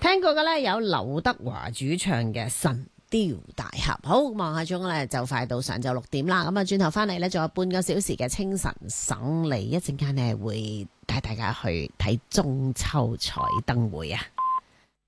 聽過嘅咧有劉德華主唱嘅《神雕大俠》。好，望下鐘咧就快到上晝6點啦。咁啊，轉頭翻嚟咧仲有半個小時嘅清晨省理，一陣間咧會帶大家去睇中秋彩燈會啊。